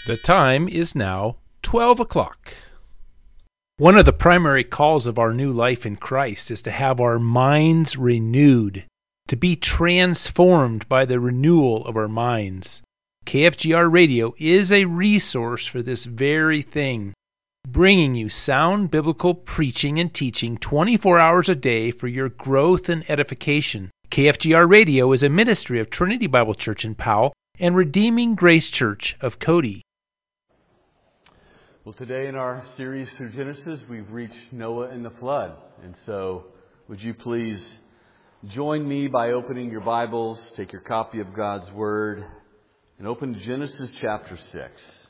The time is now 12 o'clock. One of the primary calls of our new life in Christ is to have our minds renewed, to be transformed by the renewal of our minds. KFGR Radio is a resource for this very thing, bringing you sound biblical preaching and teaching 24 hours a day for your growth and edification. KFGR Radio is a ministry of Trinity Bible Church in Powell and Redeeming Grace Church of Cody. Well, today in our series through Genesis, we've reached Noah and the flood. And so, would you please join me by opening your Bibles, take your copy of God's Word, and open to Genesis chapter 6.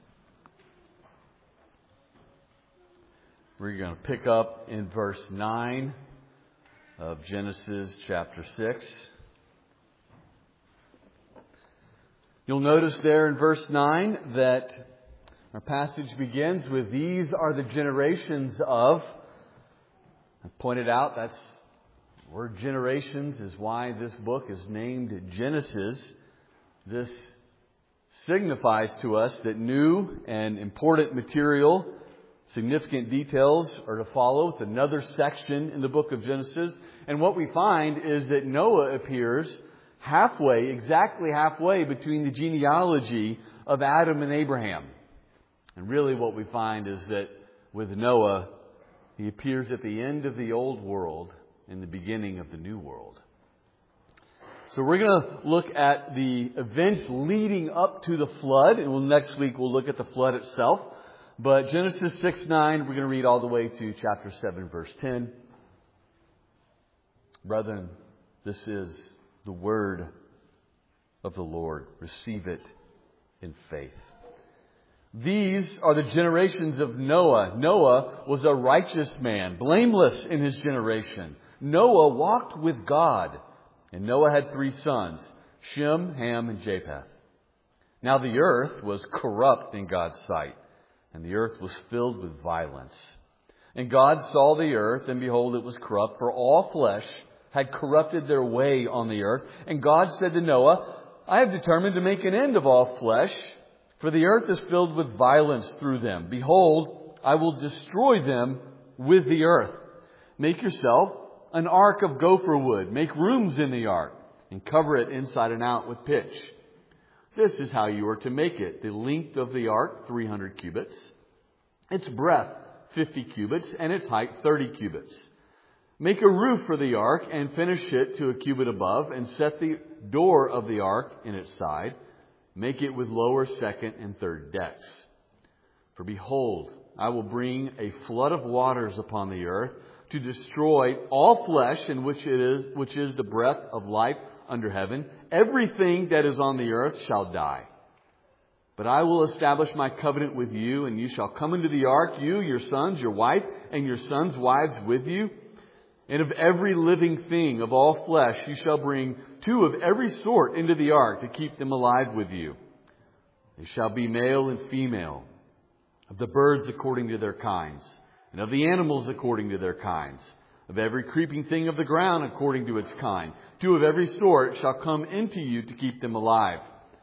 We're going to pick up in verse 9 of Genesis chapter 6. You'll notice there in verse 9 that our passage begins with, "These are the generations of." I pointed out that's the word generations is why this book is named Genesis. This signifies to us that new and important material, significant details are to follow. It's another section in the book of Genesis. And what we find is that Noah appears halfway, exactly halfway between the genealogy of Adam and Abraham. And really what we find is that with Noah, he appears at the end of the old world and the beginning of the new world. So we're going to look at the events leading up to the flood. And next week we'll look at the flood itself. But Genesis 6:9, we're going to read all the way to chapter 7, verse 10. Brethren, this is the word of the Lord. Receive it in faith. These are the generations of Noah. Noah was a righteous man, blameless in his generation. Noah walked with God. And Noah had 3 sons, Shem, Ham, and Japheth. Now the earth was corrupt in God's sight, and the earth was filled with violence. And God saw the earth, and behold, it was corrupt, for all flesh had corrupted their way on the earth. And God said to Noah, I have determined to make an end of all flesh, for the earth is filled with violence through them. Behold, I will destroy them with the earth. Make yourself an ark of gopher wood. Make rooms in the ark and cover it inside and out with pitch. This is how you are to make it. The length of the ark, 300 cubits. Its breadth, 50 cubits. And its height, 30 cubits. Make a roof for the ark and finish it to a cubit above. And set the door of the ark in its side. Make it with lower, second, and third decks. For behold, I will bring a flood of waters upon the earth to destroy all flesh, in which is the breath of life under heaven. Everything that is on the earth shall die. But I will establish my covenant with you, and you shall come into the ark, you, your sons, your wife, and your sons' wives with you. And of every living thing of all flesh you shall bring 2 of every sort into the ark to keep them alive with you. They shall be male and female, of the birds according to their kinds, and of the animals according to their kinds, of every creeping thing of the ground according to its kind. 2 of every sort shall come into you to keep them alive.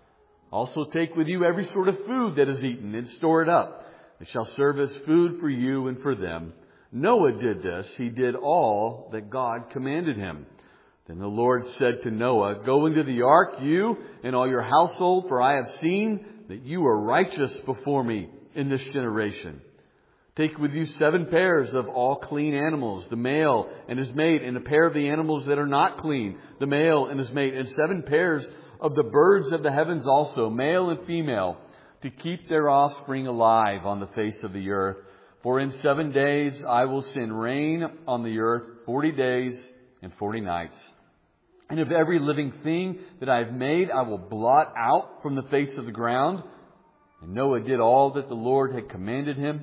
Also take with you every sort of food that is eaten, and store it up. It shall serve as food for you and for them. Noah did this. He did all that God commanded him. Then the Lord said to Noah, Go into the ark, you and all your household, for I have seen that you are righteous before me in this generation. Take with you 7 pairs of all clean animals, the male and his mate, and a pair of the animals that are not clean, the male and his mate, and 7 pairs of the birds of the heavens also, male and female, to keep their offspring alive on the face of the earth. For in 7 days I will send rain on the earth, 40 days and 40 nights. And of every living thing that I have made, I will blot out from the face of the ground. And Noah did all that the Lord had commanded him.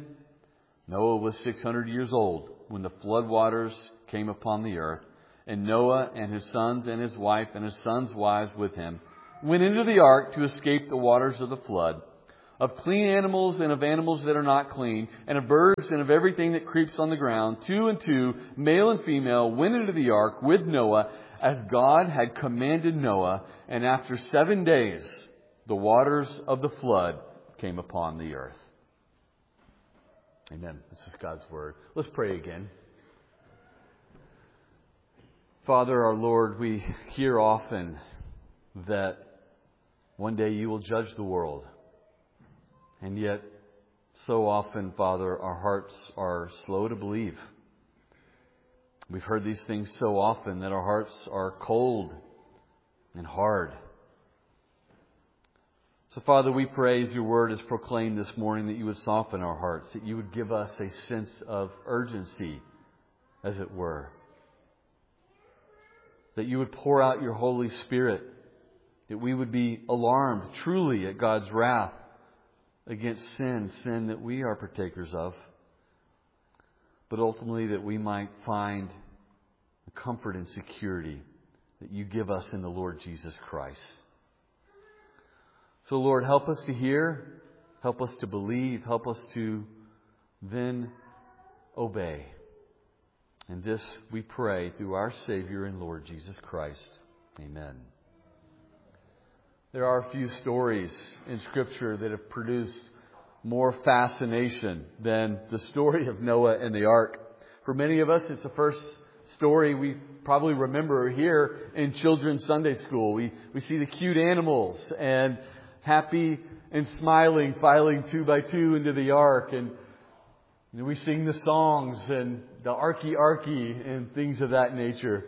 Noah was 600 years old when the flood waters came upon the earth. And Noah and his sons and his wife and his sons' wives with him went into the ark to escape the waters of the flood. Of clean animals and of animals that are not clean, and of birds and of everything that creeps on the ground, 2 and 2, male and female, went into the ark with Noah, as God had commanded Noah. And after 7 days, the waters of the flood came upon the earth. Amen. This is God's Word. Let's pray again. Father, our Lord, we hear often that one day you will judge the world. And yet, so often, Father, our hearts are slow to believe. We've heard these things so often that our hearts are cold and hard. So, Father, we pray as your word is proclaimed this morning that you would soften our hearts, that you would give us a sense of urgency, as it were. That you would pour out your Holy Spirit, that we would be alarmed truly at God's wrath against sin that we are partakers of, but ultimately that we might find the comfort and security that you give us in the Lord Jesus Christ. So, Lord, help us to hear, help us to believe, help us to then obey. And this we pray through our Savior and Lord Jesus Christ. Amen. There are a few stories in Scripture that have produced more fascination than the story of Noah and the ark. For many of us, it's the first story we probably remember here in children's Sunday school. We see the cute animals and happy and smiling, filing 2 by 2 into the ark. And we sing the songs and the Arky and things of that nature.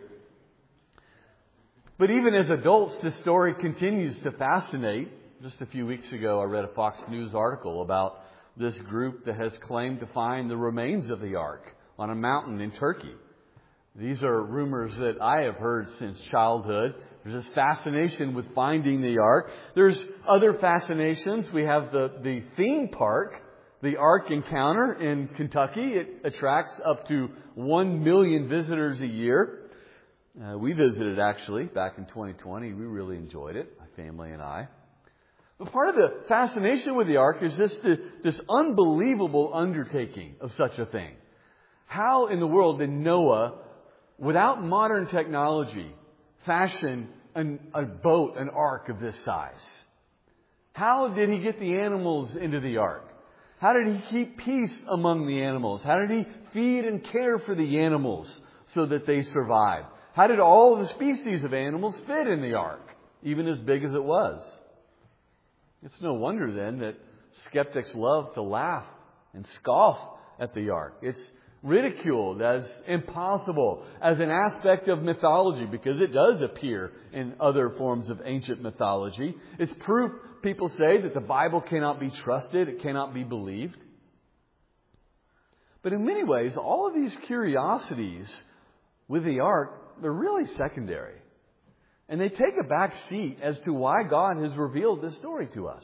But even as adults, this story continues to fascinate. Just a few weeks ago, I read a Fox News article about this group that has claimed to find the remains of the ark on a mountain in Turkey. These are rumors that I have heard since childhood. There's this fascination with finding the ark. There's other fascinations. We have the theme park, the Ark Encounter in Kentucky. It attracts up to 1 million visitors a year. We visited actually back in 2020. We really enjoyed it, my family and I. But part of the fascination with the ark is this unbelievable undertaking of such a thing. How in the world did Noah, without modern technology, fashion a boat, an ark of this size? How did he get the animals into the ark? How did he keep peace among the animals? How did he feed and care for the animals so that they survived? How did all the species of animals fit in the ark, even as big as it was? It's no wonder then that skeptics love to laugh and scoff at the ark. It's ridiculed as impossible, as an aspect of mythology, because it does appear in other forms of ancient mythology. It's proof, people say, that the Bible cannot be trusted, it cannot be believed. But in many ways, all of these curiosities with the ark, they're really secondary. And they take a back seat as to why God has revealed this story to us.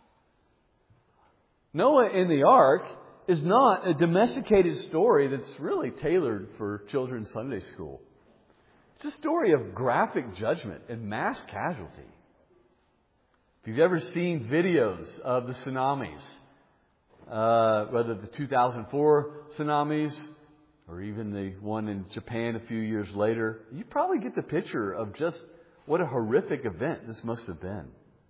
Noah in the ark is not a domesticated story that's really tailored for children's Sunday school. It's a story of graphic judgment and mass casualty. If you've ever seen videos of the tsunamis, whether the 2004 tsunamis or even the one in Japan a few years later, you probably get the picture of just what a horrific event this must have been.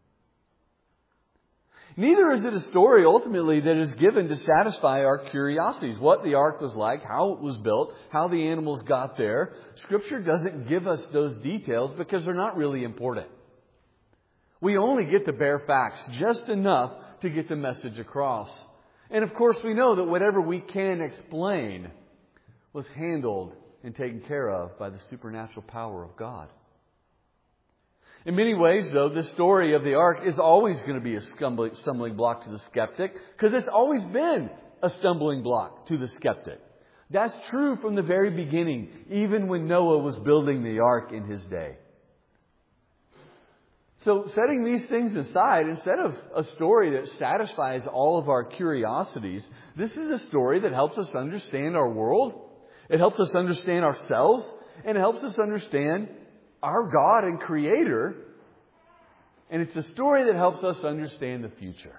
Neither is it a story ultimately that is given to satisfy our curiosities. What the ark was like, how it was built, how the animals got there. Scripture doesn't give us those details because they're not really important. We only get the bare facts, just enough to get the message across. And of course we know that whatever we can explain was handled and taken care of by the supernatural power of God. In many ways, though, the story of the ark is always going to be a stumbling block to the skeptic, because it's always been a stumbling block to the skeptic. That's true from the very beginning, even when Noah was building the ark in his day. So, setting these things aside, instead of a story that satisfies all of our curiosities, this is a story that helps us understand our world, it helps us understand ourselves, and it helps us understand our God and Creator. And it's a story that helps us understand the future.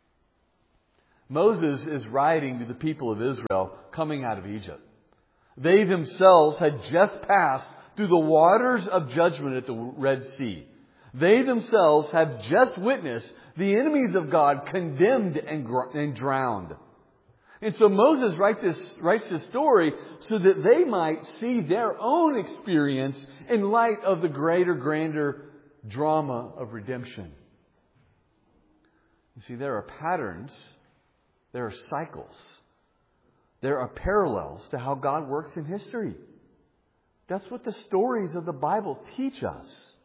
Moses is writing to the people of Israel coming out of Egypt. They themselves had just passed through the waters of judgment at the Red Sea. They themselves have just witnessed the enemies of God condemned and drowned. And so Moses writes this story so that they might see their own experience in light of the greater, grander drama of redemption. You see, there are patterns, there are cycles, there are parallels to how God works in history. That's what the stories of the Bible teach us.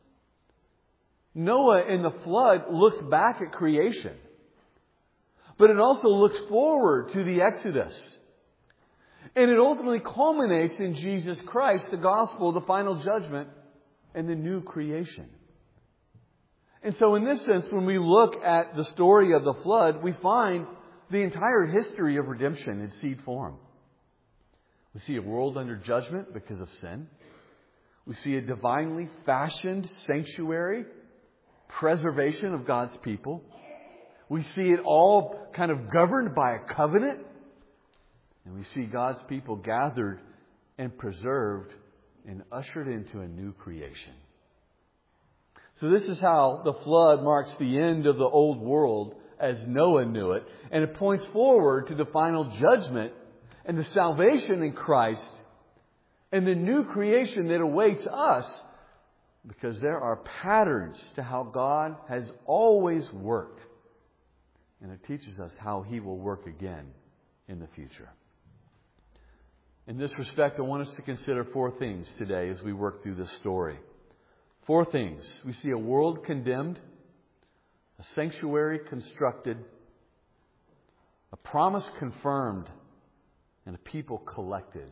Noah in the flood looks back at creation. But it also looks forward to the Exodus. And it ultimately culminates in Jesus Christ, the gospel, the final judgment, and the new creation. And so in this sense, when we look at the story of the flood, we find the entire history of redemption in seed form. We see a world under judgment because of sin. We see a divinely fashioned sanctuary, preservation of God's people. We see it all kind of governed by a covenant. And we see God's people gathered and preserved and ushered into a new creation. So this is how the flood marks the end of the old world as Noah knew it. And it points forward to the final judgment and the salvation in Christ and the new creation that awaits us. Because there are patterns to how God has always worked. And it teaches us how He will work again in the future. In this respect, I want us to consider 4 things today as we work through this story. 4 things. We see a world condemned, a sanctuary constructed, a promise confirmed, and a people collected.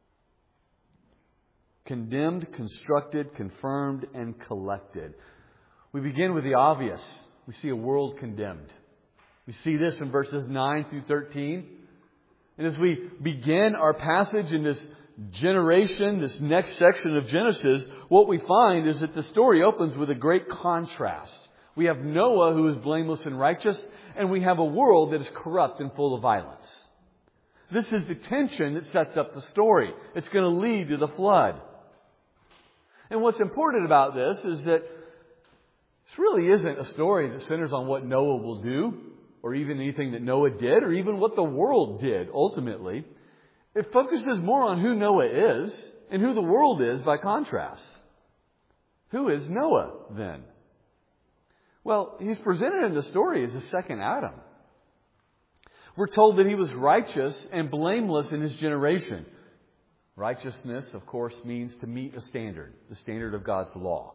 Condemned, constructed, confirmed, and collected. We begin with the obvious. We see a world condemned. We see this in verses 9 through 13. And as we begin our passage in this generation, this next section of Genesis, what we find is that the story opens with a great contrast. We have Noah, who is blameless and righteous, and we have a world that is corrupt and full of violence. This is the tension that sets up the story. It's going to lead to the flood. And what's important about this is that this really isn't a story that centers on what Noah will do, or even anything that Noah did, or even what the world did ultimately. It focuses more on who Noah is and who the world is by contrast. Who is Noah then? Well, he's presented in the story as the second Adam. We're told that he was righteous and blameless in his generation. Righteousness, of course, means to meet a standard, the standard of God's law.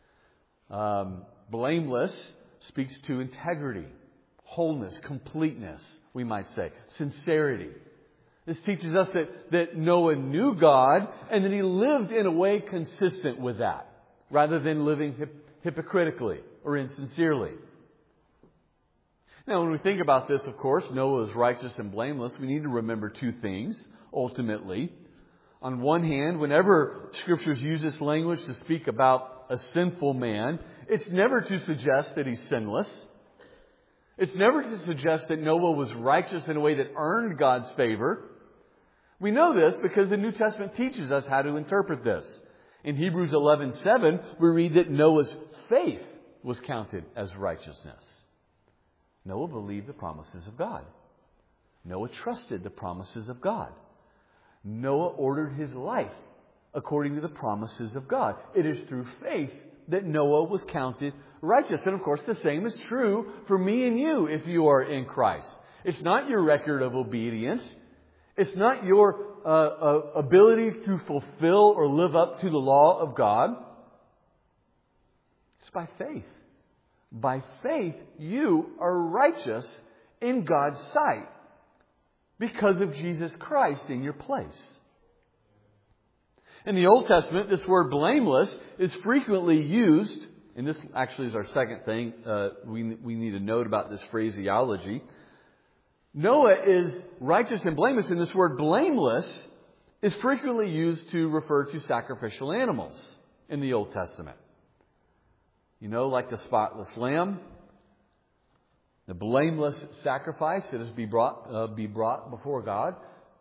Blameless speaks to integrity, wholeness, completeness, we might say, sincerity. This teaches us that Noah knew God and that he lived in a way consistent with that, rather than living hypocritically or insincerely. Now, when we think about this, of course, Noah is righteous and blameless. We need to remember 2 things, ultimately. On one hand, whenever Scriptures use this language to speak about a sinful man, it's never to suggest that he's sinless. It's never to suggest that Noah was righteous in a way that earned God's favor. We know this because the New Testament teaches us how to interpret this. In Hebrews 11:7, we read that Noah's faith was counted as righteousness. Noah believed the promises of God. Noah trusted the promises of God. Noah ordered his life according to the promises of God. It is through faith that Noah was counted righteous. And of course, the same is true for me and you if you are in Christ. It's not your record of obedience. It's not your ability to fulfill or live up to the law of God. It's by faith. By faith, you are righteous in God's sight because of Jesus Christ in your place. In the Old Testament, this word blameless is frequently used, and this actually is our second thing we need to note about this phraseology. Noah is righteous and blameless, and this word blameless is frequently used to refer to sacrificial animals in the Old Testament. You know, like the spotless lamb, the blameless sacrifice that is be brought before God.